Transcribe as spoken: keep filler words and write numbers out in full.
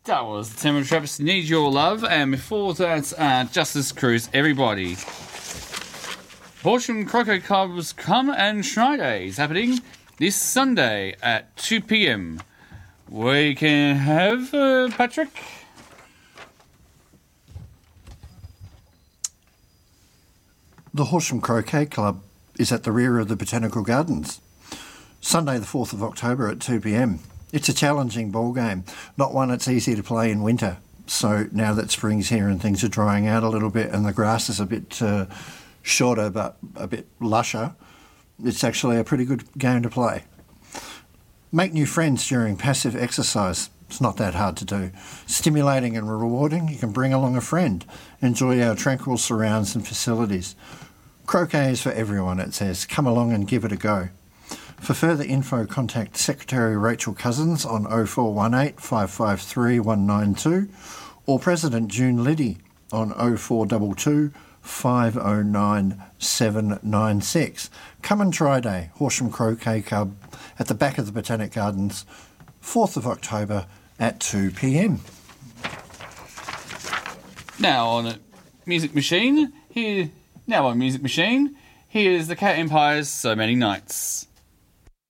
That was the Timber Traps, Need Your Love, and before that, uh, Justice Cruise, Everybody. Horsham Croquet Club's Come and Try Day is happening this Sunday at two p.m. We can have uh, Patrick. The Horsham Croquet Club is at the rear of the Botanical Gardens. Sunday the fourth of October at two p.m. It's a challenging ball game, not one that's easy to play in winter. So now that spring's here and things are drying out a little bit and the grass is a bit uh, shorter but a bit lusher, it's actually a pretty good game to play. Make new friends during passive exercise. It's not that hard to do. Stimulating and rewarding, you can bring along a friend. Enjoy our tranquil surrounds and facilities. Croquet is for everyone, it says. Come along and give it a go. For further info, contact Secretary Rachel Cousins on oh four one eight, five five three, one nine two or President June Liddy on oh four two two, five oh nine, seven nine six. Come and Try Day, Horsham Croquet Club at the back of the Botanic Gardens, fourth of October at two p.m. Now on Music Machine, here now on Music Machine, here's the Cat Empire's So Many Nights.